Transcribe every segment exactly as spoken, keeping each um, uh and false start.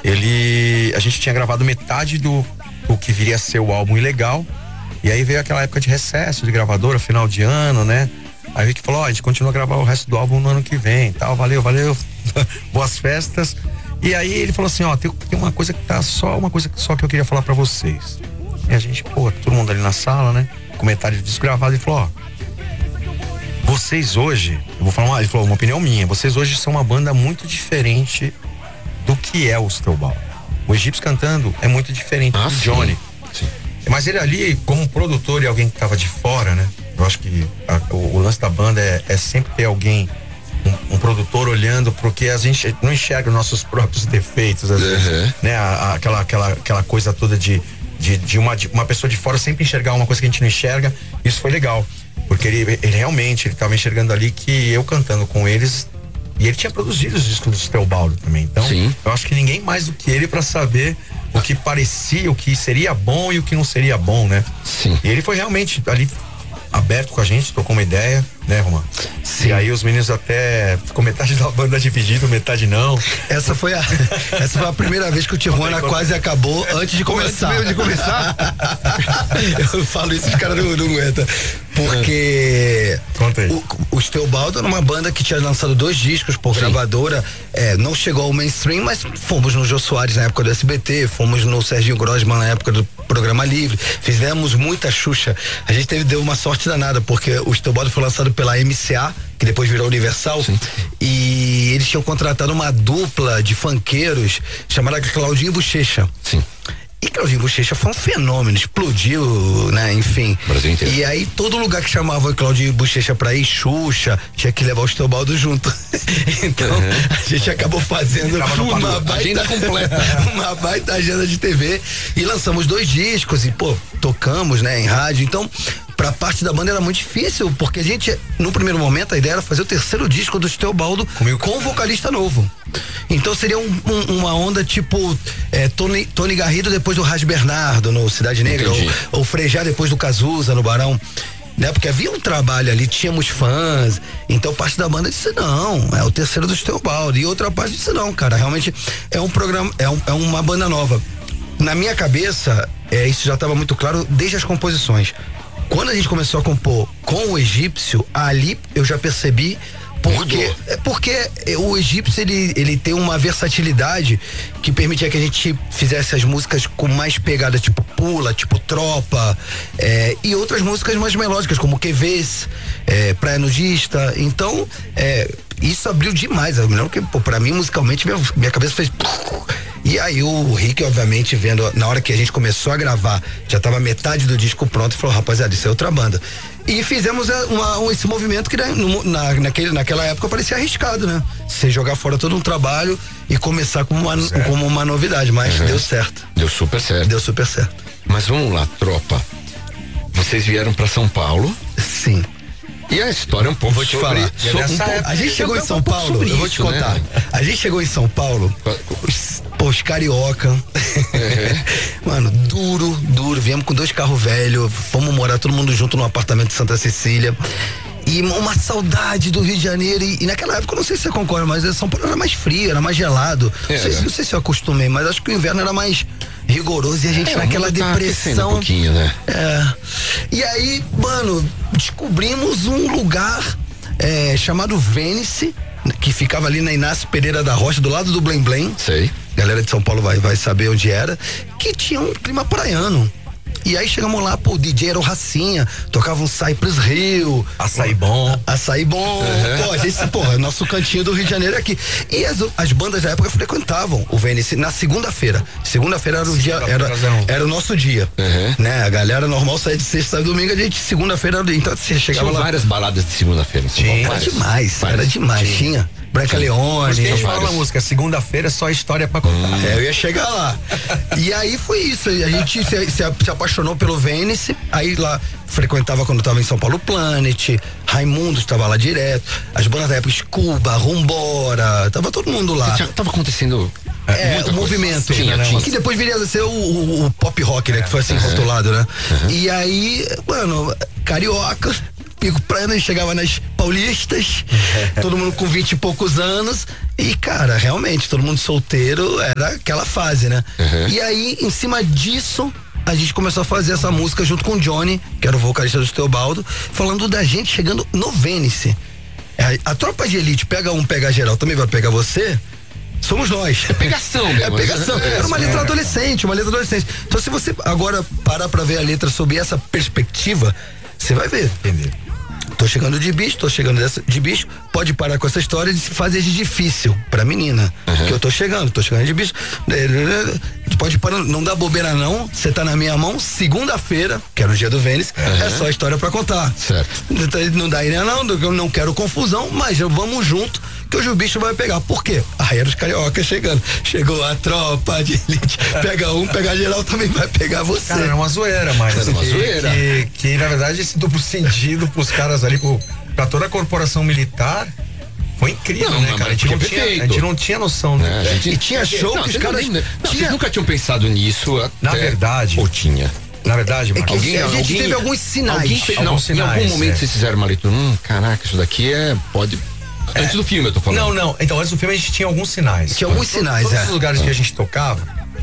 ele, a gente tinha gravado metade do o que viria a ser o álbum Ilegal, e aí veio aquela época de recesso de gravadora, final de ano, né? Aí o Rick falou, ó, oh, a gente continua a gravar o resto do álbum no ano que vem, tal, valeu, valeu, boas festas. E aí ele falou assim, ó, tem, tem uma coisa que tá só, uma coisa só que eu queria falar pra vocês. E a gente, pô, todo mundo ali na sala, né? Comentário de disco gravado, ele falou, ó, vocês hoje, eu vou falar uma, ele falou, uma opinião minha, vocês hoje são uma banda muito diferente do que é o Teobaldo. O Egípcio cantando é muito diferente ah, do Johnny. Sim, sim. Mas ele ali, como produtor e alguém que tava de fora, né? Eu acho que a, o, o lance da banda é, é sempre ter alguém, um, um produtor olhando, porque a gente não enxerga os nossos próprios defeitos, às uhum. vezes, né? A, a, aquela, aquela, aquela coisa toda de, de, de, uma, de uma pessoa de fora sempre enxergar uma coisa que a gente não enxerga. Isso foi legal, porque ele, ele realmente, ele tava enxergando ali que eu cantando com eles, e ele tinha produzido os discos do Teobaldo também, então sim. Eu acho que ninguém mais do que ele pra saber o que parecia, o que seria bom e o que não seria bom, né? Sim. E ele foi realmente ali aberto com a gente, trocou uma ideia, né, Romano? Sim. E aí os meninos até ficou metade da banda dividido, metade não. Essa foi a essa foi a primeira vez que o Tijuana quase acabou antes de começar. Antes mesmo de começar? Eu falo isso, os caras não, não aguentam. Porque Conta aí. o, o Teobaldo era uma banda que tinha lançado dois discos por Sim. gravadora, é, não chegou ao mainstream, mas fomos no Jô Soares na época do S B T, fomos no Serginho Grosman na época do Programa Livre, fizemos muita Xuxa. A gente teve, deu uma sorte danada, porque o Teobaldo foi lançado pela M C A, que depois virou Universal. Sim. E eles tinham contratado uma dupla de funkeiros chamada Claudinho Bochecha. Sim. E Claudinho Bochecha foi um fenômeno, explodiu, né, enfim. Brasil inteiro. E aí todo lugar que chamava o Claudinho Bochecha pra ir, Xuxa, tinha que levar o Teobaldo junto. Então, uhum. a gente acabou fazendo uma baita, agenda completa. uma baita agenda de T V e lançamos dois discos e, pô, tocamos, né, em rádio. Então, pra parte da banda era muito difícil, porque a gente, no primeiro momento, a ideia era fazer o terceiro disco do Teobaldo com um vocalista novo. Então seria um, um, uma onda tipo é, Tony, Tony Garrido depois do Ras Bernardo no Cidade Negra, ou, ou Frejá depois do Cazuza no Barão, né? Porque havia um trabalho ali, tínhamos fãs, então parte da banda disse não, é o terceiro do Teobaldo, e outra parte disse não, cara, realmente é um programa, é, um, é uma banda nova. Na minha cabeça, é, isso já estava muito claro desde as composições. Quando a gente começou a compor com o Egípcio, ali eu já percebi porque, é porque o Egípcio ele, ele tem uma versatilidade que permitia que a gente fizesse as músicas com mais pegada, tipo Pula, tipo Tropa, é, e outras músicas mais melódicas, como Q Vs, é, Praia Nudista. Então, é, isso abriu demais. Eu me lembro que, pô, pra mim, musicalmente, minha, minha cabeça fez. E aí o Rick, obviamente, vendo, na hora que a gente começou a gravar, já tava metade do disco pronto, e falou, rapaziada, isso é outra banda. E fizemos uma, um, esse movimento que na, naquele, naquela época parecia arriscado, né? Você jogar fora todo um trabalho e começar como uma, como uma novidade, mas uhum. deu certo. Deu super certo. Deu super certo. Mas vamos lá, tropa. Vocês vieram pra São Paulo? Sim. E a história é um pouco vou te sobre, falar. sobre um pouco, a gente chegou em São Paulo, eu vou te contar. Né? A gente chegou em São Paulo, pô, os carioca. É. Mano, duro, duro. Viemos com dois carros velhos, fomos morar todo mundo junto no apartamento de Santa Cecília. E uma saudade do Rio de Janeiro. E, e naquela época, eu não sei se você concorda, mas São Paulo era mais frio, era mais gelado. Não sei, não sei se eu acostumei, mas acho que o inverno era mais rigoroso e a gente é, naquela depressão. Um pouquinho, né? É. E aí, mano, descobrimos um lugar é, chamado Vênice, que ficava ali na Inácio Pereira da Rocha, do lado do Blém Blém. Sei. Galera de São Paulo vai, vai saber onde era. Que tinha um clima praiano. E aí chegamos lá, pô, o D J era o Racinha, tocava um Cypress Hill. Açaí bom. Açaí bom. Uhum. Pô, a gente, porra, nosso cantinho do Rio de Janeiro aqui. E as, as bandas da época frequentavam o Vênice na segunda-feira. Segunda-feira era o dia, era, era o nosso dia. Uhum. Né? A galera normal saía de sexta e domingo, a gente, segunda-feira era o dia. Então você chegava Tinha lá. várias baladas de segunda-feira. Tinha. Era demais, várias. Era demais, tinha. tinha. Branca Leone. Porque a gente fala na música, segunda-feira é só história pra contar. Hum. É, eu ia chegar lá. E aí foi isso, a gente se, se, se apaixonou pelo Vênice, aí lá frequentava quando tava em São Paulo Planet, Raimundo estava lá direto, as bandas da época, Scuba, Rumbora, tava todo mundo lá. Já tava acontecendo é, o movimento, tinha, né? tinha. Que depois viria a ser o, o, o pop rock, né? É, que foi assim, uhum. rotulado, né? Uhum. E aí, mano, carioca, pico pra ano, chegava nas paulistas, todo mundo com vinte e poucos anos. E, cara, realmente, todo mundo solteiro, era aquela fase, né? Uhum. E aí, em cima disso, a gente começou a fazer essa música junto com o Johnny, que era o vocalista do Teobaldo, falando da gente chegando no Vênice. A, a tropa de elite pega um, pega geral, também vai pegar você. Somos nós. É pegação mesmo. É pegação. É, Era uma letra é. adolescente, uma letra adolescente. Então, se você agora parar pra ver a letra sob essa perspectiva, você vai ver. Entender. Tô chegando de bicho, tô chegando dessa, de bicho, pode parar com essa história de se fazer de difícil pra menina. Uhum. Que eu tô chegando, tô chegando de bicho. Pode parar, não dá bobeira não, você tá na minha mão, segunda-feira, que era o dia do Vênice, uhum. é só história pra contar. Certo. Não dá ideia não, eu não quero confusão, mas vamos junto, que hoje o bicho vai pegar. Por quê? Aí era os cariocas chegando. Chegou a tropa de elite, pega um, pega geral, também vai pegar você. Cara, era uma zoeira, mas era uma que, zoeira. Que, que, na verdade, esse duplo sentido pros caras ali, pro, pra toda a corporação militar, foi incrível, não, né, não, cara? A gente não, tinha, a gente não tinha noção, né? É, a gente, e tinha show não, que os caras... Nem, não, tinha... Vocês nunca tinham pensado nisso? Até, Na verdade... Ou tinha? Na verdade, é que alguém, a gente alguém, teve alguns sinais. Alguém fez, não, alguns sinais, em algum momento é. vocês fizeram uma leitura, hum, caraca, isso daqui é, pode... É. Antes do filme eu tô falando. Não, não, então antes do filme a gente tinha alguns sinais. Tinha alguns Todos, sinais, todos é. os lugares que a gente tocava,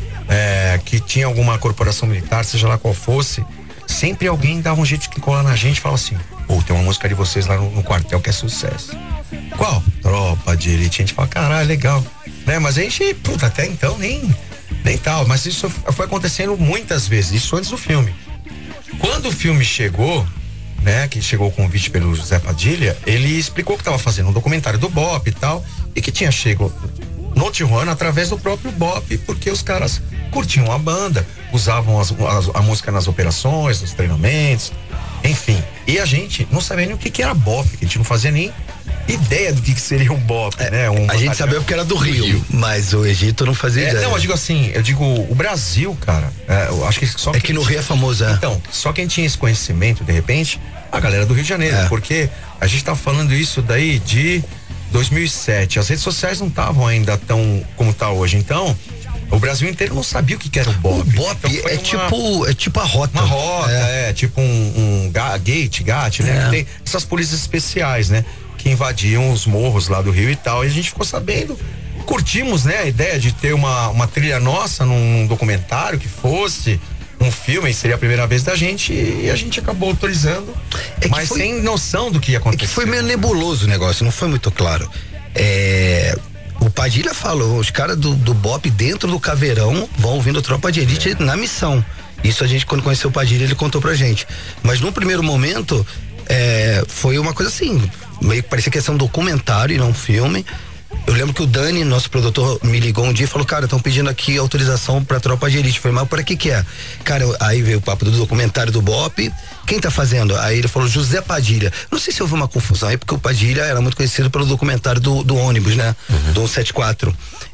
é, que tinha alguma corporação militar, seja lá qual fosse, sempre alguém dava um jeito de colar na gente e falava assim, pô, tem uma música de vocês lá no, no quartel que é sucesso. Qual? Tropa de Elite. A gente fala, caralho, legal. Né? Mas a gente, puta, até então nem, nem tal. Mas isso foi acontecendo muitas vezes, isso antes do filme. Quando o filme chegou, né, que chegou o convite pelo José Padilha, ele explicou que estava fazendo um documentário do Bop e tal, e que tinha chego no Tijuana através do próprio Bop, porque os caras curtiam a banda, usavam as, as, a música nas operações, nos treinamentos, enfim. E a gente não sabia nem o que, que era Bop, que a gente não fazia nem ideia do que, que seria um Bop, é, né? Um a gente sabia porque era do Rio, Rio, mas o Egito não fazia é, ideia. Não, eu digo assim, eu digo o Brasil, cara, é, eu acho que só É que no Rio é famoso, é. Então, só quem tinha esse conhecimento, de repente, a galera do Rio de Janeiro, é. Porque a gente tá falando isso daí de dois mil e sete, as redes sociais não estavam ainda tão como tá hoje, então o Brasil inteiro não sabia o que, que era o Bop. O Bop então, é uma, tipo é tipo a rota. Uma rota, é, é tipo um, um ga, gate, gate, né? É. Que tem essas polícias especiais, né? Que invadiam os morros lá do Rio e tal, e a gente ficou sabendo, curtimos, né? A ideia de ter uma, uma trilha nossa num, num documentário que fosse um filme, seria a primeira vez da gente, e a gente acabou autorizando, é mas foi, sem noção do que ia acontecer. É que foi meio nebuloso o negócio, não foi muito claro. É, o Padilha falou, os caras do, do Bop dentro do Caveirão vão ouvindo Tropa de Elite é. na missão. Isso a gente, quando conheceu o Padilha, ele contou pra gente. Mas num primeiro momento, é, foi uma coisa assim, meio que parecia que ia ser um documentário e não um filme. Eu lembro que o Dani, nosso produtor, me ligou um dia e falou, cara, estão pedindo aqui autorização pra Tropa de Elite. Foi, mas para que que é? Cara, eu, aí veio o papo do documentário do Bop. Quem tá fazendo? Aí ele falou, José Padilha. Não sei se houve uma confusão aí, porque o Padilha era muito conhecido pelo documentário do, do ônibus, né? Uhum. Do cento e setenta e quatro.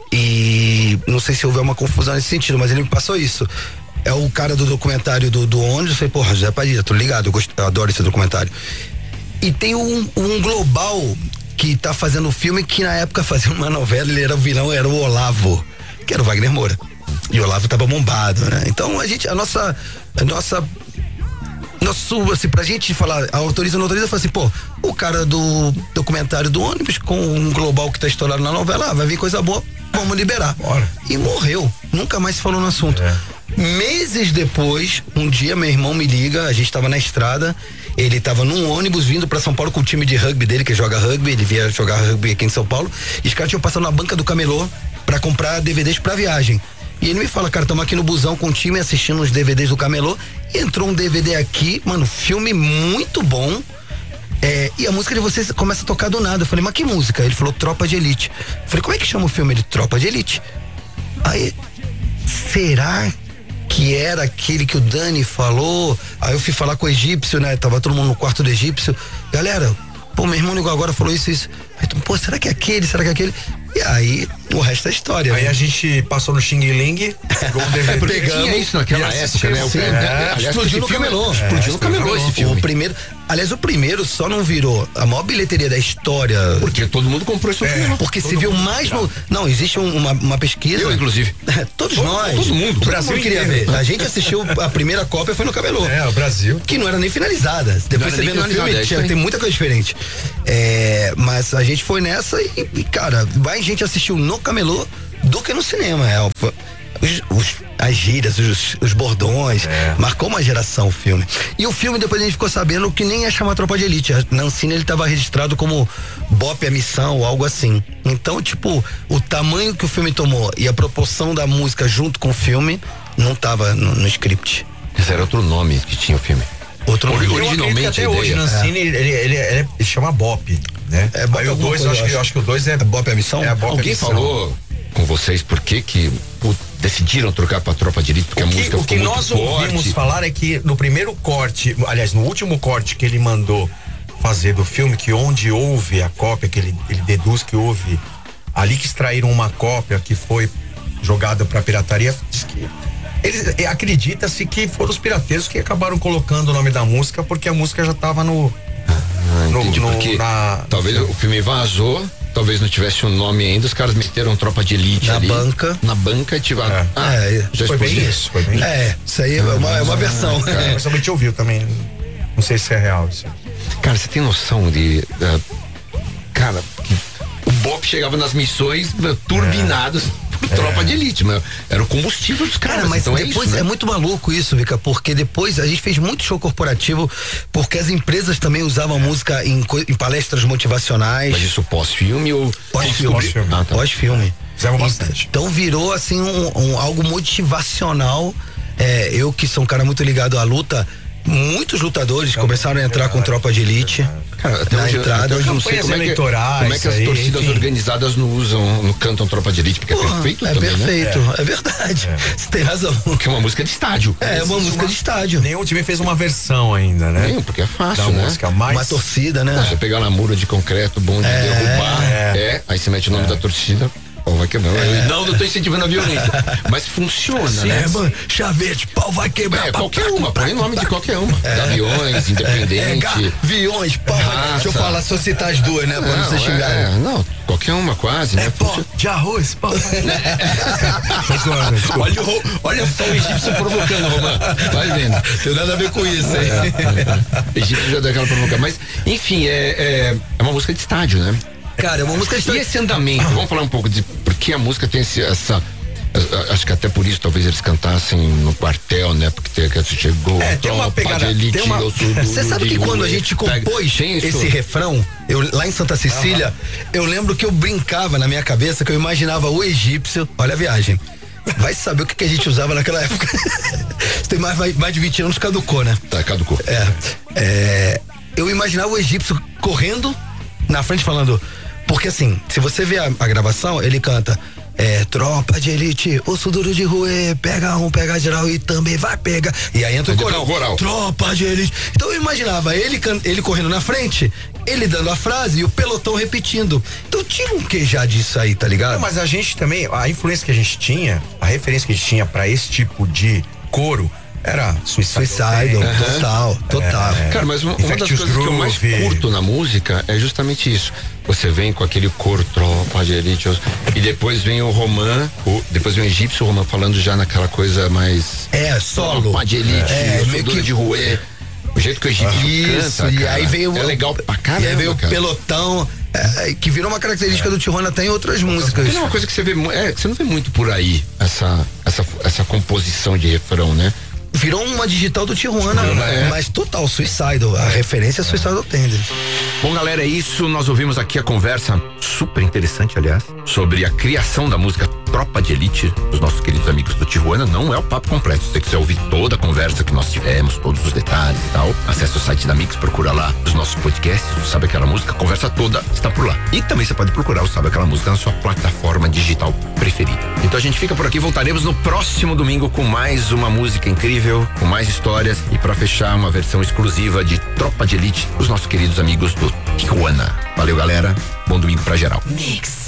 E não sei se houve uma confusão nesse sentido, mas ele me passou isso. É o cara do documentário do, do ônibus. Eu falei, porra, José Padilha, tô ligado, eu, gosto, eu adoro esse documentário. E tem um, um global que tá fazendo o filme, que na época fazia uma novela, ele era o vilão, era o Olavo, que era o Wagner Moura. E o Olavo tava bombado, né? Então a gente, a nossa, a nossa, nosso, assim, pra gente falar, a autoriza ou não autoriza, fala assim, pô, o cara do documentário do ônibus com um global que tá estourado na novela, ah, vai vir coisa boa, vamos liberar. Bora. E morreu, nunca mais se falou no assunto. É. Meses depois, um dia meu irmão me liga, a gente tava na estrada, ele tava num ônibus vindo pra São Paulo com o time de rugby dele, que joga rugby, ele via jogar rugby aqui em São Paulo, e os caras tinham passado na banca do camelô pra comprar D V Ds pra viagem. E ele me fala, cara, estamos aqui no busão com o time assistindo os D V Ds do camelô, e entrou um D V D aqui, mano, filme muito bom, é, e a música de vocês começa a tocar do nada. Eu falei, mas que música? Ele falou, Tropa de Elite. Eu falei, como é que chama o filme? Ele, Tropa de Elite. Aí, será que era aquele que o Dani falou? Aí eu fui falar com o egípcio, né? Tava todo mundo no quarto do egípcio. Galera, pô, meu irmão ligou agora, falou isso, isso. Aí, pô, será que é aquele? Será que é aquele? E aí o resto é história. Aí né? a gente passou no Xing Ling, pegou um D V D. Porque tinha isso naquela e época, né? O assistiu. filme, É, aliás, explodiu no esse filme- camelô. é, Explodiu no camelô esse O filme. primeiro, aliás, o primeiro só não virou a maior bilheteria da história. Porque todo mundo comprou esse filme. Porque se viu mais no. Não, existe um- uma, uma pesquisa. Eu, inclusive. Todos Todo- nós. todo mundo. O O Brasil Brasil queria inteiro. ver. A gente assistiu a primeira cópia, foi no camelô. É, o Brasil. Que não era nem finalizada. Depois era você nem vê no finalizada, filme, é isso tinha- aí. tem muita coisa diferente. É, mas a gente foi nessa e, e, cara, mais gente assistiu no camelô do que no cinema. É, os, os- as gírias, os, os bordões, É. marcou uma geração o filme. E o filme depois a gente ficou sabendo que nem é chamar Tropa de Elite. Na Ancine ele estava registrado como Bop a Missão ou algo assim. Então, tipo, o tamanho que o filme tomou e a proporção da música junto com o filme não tava no, no script. Esse era outro nome que tinha o filme. Outro Ori- nome. Eu Originalmente, acredito que até a hoje, ideia- Nancini, ele, ele, ele, ele, ele chama Bop, né? É, Bop Aí o alguma dois, coisa, eu acho, eu que, eu acho. acho que o dois é... É Bop a Missão? É a Bop Alguém Missão. falou com vocês por que que pô, decidiram trocar pra Tropa de Elite? Porque O a que, música o que ficou nós muito ouvimos forte. falar é que no primeiro corte, aliás, no último corte que ele mandou fazer do filme, que onde houve a cópia, que ele, ele deduz que houve ali que extraíram uma cópia que foi jogada pra pirataria, diz que eles eh, acredita-se que foram os pirateiros que acabaram colocando o nome da música porque a música já tava no Ah, no- entendi, no- porque na- talvez o filme vazou, talvez não tivesse um nome ainda, os caras meteram Tropa de Elite Na ali. banca. Na banca e tiveram. É. Ah, É, já foi bem explodiu. isso, foi bem É, isso aí é uma, é uma versão. É, mas a gente ouviu também. Não sei se é real isso. Cara, você tem noção de. eh, cara, que o Bop chegava nas missões eh, turbinadas por Tropa de Elite, mas era o combustível dos caras. Cara, mas então é depois isso, é, né? muito maluco isso, Vika, porque depois a gente fez muito show corporativo, porque as empresas também usavam música em, co- em palestras motivacionais. Mas isso pós-filme ou. Pós-filme. Pós-filme. Ah, tá. Pós-filme. Fizeram bastante. Então virou assim um, um- algo motivacional. É, eu que sou um cara muito ligado à luta, muitos lutadores começaram a entrar com tropa de elite. Cara, até na hoje, entrada. até hoje eu não sei Campanhas como é, que, eleitorais, como é que as aí, torcidas enfim. organizadas não usam, não cantam Tropa de Elite, porque Porra, é perfeito é também, né? perfeito, é, verdade. Você tem razão. Porque é uma música de estádio. É uma música de estádio. Nenhum time fez uma versão ainda, né? Nenhum, porque é fácil, Da né? música, mas Uma torcida, né? Você pegar na mura de concreto, bom de derrubar, é. aí você mete o nome da torcida, pau vai quebrar. Eu- Não, não tô incentivando a violência. Mas funciona, né? mano, chavete, pau vai quebrar. É, qualquer uma, põe o nome de qualquer uma. Gaviões, É, Independente. gaviões, pau. Raça. Deixa eu falar, se eu citar as duas, né? Pra não ser é, xingado. é, não, qualquer uma quase, né? É pó Funciona. de arroz, pau. Tô zoando, desculpa. Olha, o, olha só o egípcio provocando, Romano. Vai vendo. Tem nada a ver com isso, hein? O egípcio já deu aquela provocação. Mas, enfim, é, é, é uma música de estádio, né? Cara, é uma música de E esse andamento, vamos falar um pouco de por que a música tem esse, essa. Acho que até por isso talvez eles cantassem no quartel, né? Porque tem que chegou. É, tem uma tropa pegada, de elite, tem uma- eu sou do- Você sabe de que quando a rua, gente pega- compôs tem isso? esse refrão, eu, lá em Santa Cecília, eu lembro que eu brincava na minha cabeça, que eu imaginava o egípcio, olha a viagem. Vai saber o que, que a gente usava naquela época. Você tem mais, mais, mais de vinte anos, caducou, né? Tá, caducou. É, é, eu imaginava o egípcio correndo na frente falando, porque assim, se você vê a, a gravação, ele canta é, tropa de elite, osso duro de ruê, pega um, pega geral e também vai pegar. E aí entra o Aí depois coral, o coral. tropa de elite. Então eu imaginava ele, can- ele correndo na frente, ele dando a frase e o pelotão repetindo. Então tira um que já disso aí, tá ligado? Não, mas a gente também, a influência que a gente tinha, a referência que a gente tinha pra esse tipo de coro era Suicide. Suicide, total, total. Cara, mas uma, uma das Infectious coisas que eu mais Groove. curto na música é justamente isso. Você vem com aquele coro tropa de elite e depois vem o Romã, o- depois vem o egípcio, o Romã falando já naquela coisa mais É, solo. tropa de elite, É, eu sou meio duro que- de ruê. O jeito que o egípcio Isso, canta, e cara, aí veio é o- legal pra caramba, E aí veio o cara. pelotão, é, que virou uma característica do Tijuana até em outras músicas. Porque não é uma coisa que você vê, mu- é, que você não vê muito por aí, essa, essa, essa composição de refrão, né? Virou uma digital do Tijuana, É. mas total, Suicide. A referência é Suicide Tenders. Bom, galera, é isso. Nós ouvimos aqui a conversa, super interessante, aliás, sobre a criação da música Tropa de Elite dos nossos queridos amigos do Tijuana. Não é o papo completo. Se você quiser ouvir toda a conversa que nós tivemos, todos os detalhes e tal, acesse o site da Mix, procura lá os nossos podcasts, o Sabe Aquela Música, a conversa toda está por lá. E também você pode procurar o Sabe Aquela Música na sua plataforma digital preferida. Então a gente fica por aqui, voltaremos no próximo domingo com mais uma música incrível, com mais histórias e para fechar uma versão exclusiva de Tropa de Elite dos nossos queridos amigos do Tijuana. Valeu, galera. Bom domingo pra geral. Mix.